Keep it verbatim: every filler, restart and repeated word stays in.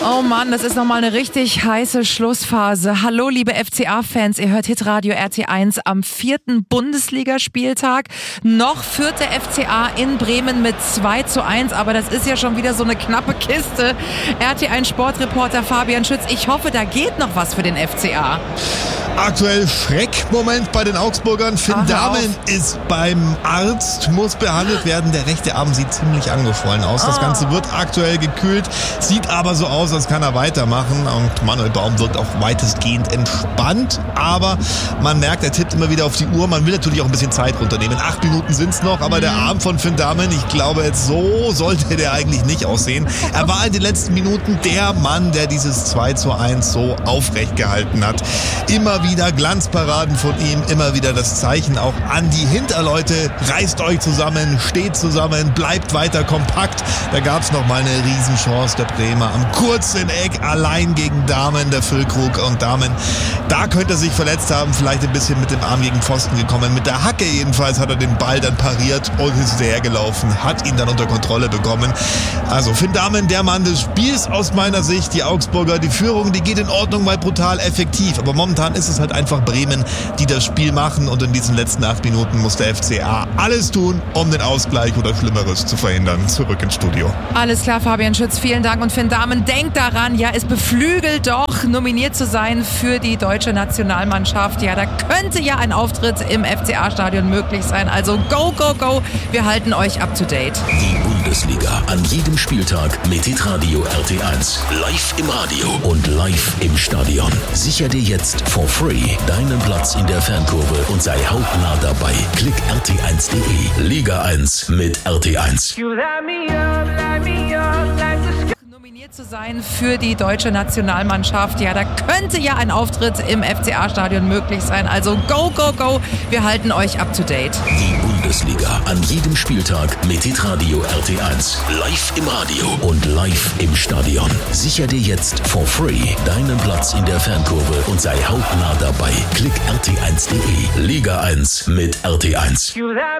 Oh Mann, das ist nochmal eine richtig heiße Schlussphase. Hallo liebe F C A-Fans, ihr hört Hitradio R T eins am vierten Bundesligaspieltag. Noch führt der F C A in Bremen mit zwei zu eins, aber das ist ja schon wieder so eine knappe Kiste. R T eins Sportreporter Fabian Schütz, ich hoffe, da geht noch was für den F C A. Aktuell Schreckmoment bei den Augsburgern. Finn Ach, Dahmen ist beim Arzt, muss behandelt werden. Der rechte Arm sieht ziemlich angeschwollen aus. Das oh. Ganze wird aktuell gekühlt, sieht aber so aus, als kann er weitermachen. Und Manuel Baum wirkt auch weitestgehend entspannt. Aber man merkt, er tippt immer wieder auf die Uhr. Man will natürlich auch ein bisschen Zeit runternehmen. Acht Minuten sind es noch, aber mhm. der Arm von Finn Dahmen, ich glaube, jetzt so sollte der eigentlich nicht aussehen. Er war in den letzten Minuten der Mann, der dieses zwei zu eins so aufrecht gehalten hat. Immer wieder Glanzparaden von ihm, immer wieder das Zeichen auch an die Hinterleute. Reißt euch zusammen, steht zusammen, bleibt weiter kompakt. Da gab es noch mal eine Riesenchance der Bremer am kurzen Eck, allein gegen Dahmen, der Füllkrug und Dahmen. Da könnte er sich verletzt haben, vielleicht ein bisschen mit dem Arm gegen Pfosten gekommen. Mit der Hacke jedenfalls hat er den Ball dann pariert und ist hinterhergelaufen, hat ihn dann unter Kontrolle bekommen. Also Finn Dahmen, der Mann des Spiels aus meiner Sicht. Die Augsburger, die Führung, die geht in Ordnung, weil brutal effektiv. Aber momentan ist es halt einfach Bremen, die das Spiel machen, und in diesen letzten acht Minuten muss der F C A alles tun, um den Ausgleich oder Schlimmeres zu verhindern. Zurück ins Studio. Alles klar, Fabian Schütz, vielen Dank. Und Finn Dahmen, denkt daran, ja, es beflügelt doch, nominiert zu sein für die deutsche Nationalmannschaft. Ja, da könnte ja ein Auftritt im F C A-Stadion möglich sein. Also go, go, go. Wir halten euch up to date. Die Bundesliga an jedem Spieltag mit Hitradio R T eins. Live im Radio und live im Stadion. Sicher dir jetzt for free deinen Platz in der Fankurve und sei hautnah dabei. Klick R T eins punkt de. Liga eins mit R T eins. Nominiert zu sein für die deutsche Nationalmannschaft. Ja, da könnte ja ein Auftritt im F C A-Stadion möglich sein. Also go, go, go. Wir halten euch up to date. Die Bundesliga an jedem Spieltag mit Hitradio R T eins. Live im Radio und live im Stadion. Sicher dir jetzt for free deinen Platz in der Fankurve und sei hautnah dabei. Klick R T eins punkt de. Liga eins mit R T eins.